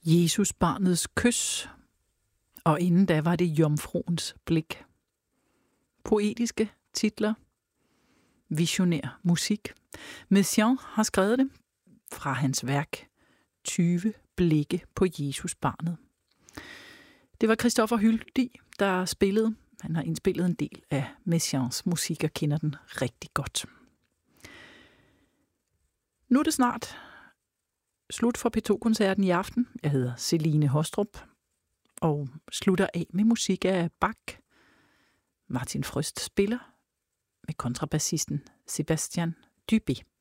Jesus barnets kys, og inden da var det Jomfruens blik. Poetiske titler, visionær musik. Messiaen har skrevet det fra hans værk 20 blikke på Jesus barnet. Det var Christoffer Hyldig, der spillede. Han har indspillet en del af Messiaens musik og kender den rigtig godt. Nu er det snart slut for P2-koncerten i aften. Jeg hedder Celine Hostrup og slutter af med musik af Bach. Martin Frøst spiller med kontrabassisten Sebastian Dubé.